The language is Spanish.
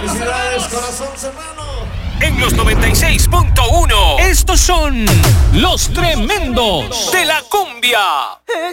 ¡Felicidades, corazón serrano! En los 96.1, estos son los tremendos de la cumbia.